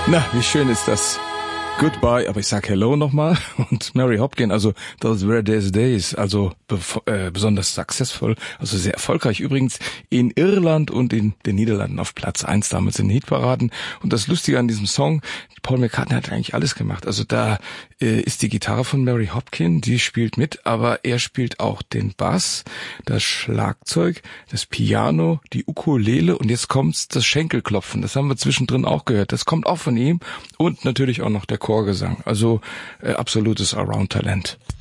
Na, wie schön ist das? Goodbye, aber ich sag Hello nochmal und Mary Hopkin, also Those Were Those Days, also besonders successful, also sehr erfolgreich übrigens in Irland und in den Niederlanden auf Platz 1 damals in den Hitparaden. Und das Lustige an diesem Song, Paul McCartney hat eigentlich alles gemacht. Also da ist die Gitarre von Mary Hopkin, die spielt mit, aber er spielt auch den Bass, das Schlagzeug, das Piano, die Ukulele und jetzt kommt's, das Schenkelklopfen. Das haben wir zwischendrin auch gehört. Das kommt auch von ihm und natürlich auch noch der Chorgesang. Also absolutes Allround-Talent.